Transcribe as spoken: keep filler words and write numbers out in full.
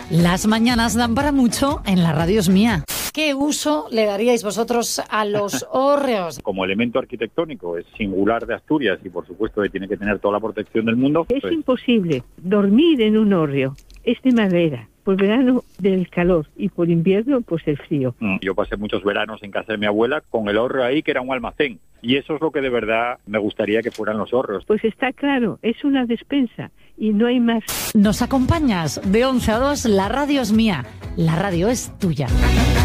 Las mañanas dan para mucho en la radio es mía. ¿Qué uso le daríais vosotros a los hórreos? Como elemento arquitectónico es singular de Asturias y por supuesto que tiene que tener toda la protección del mundo. Es pues... imposible dormir en un hórreo. Es de madera. Por verano del calor y por invierno pues el frío. Yo pasé muchos veranos en casa de mi abuela con el hórreo ahí que era un almacén. Y eso es lo que de verdad me gustaría que fueran los hórreos. Pues está claro, es una despensa y no hay más. ¿Nos acompañas? De once a dos, la radio es mía. La radio es tuya.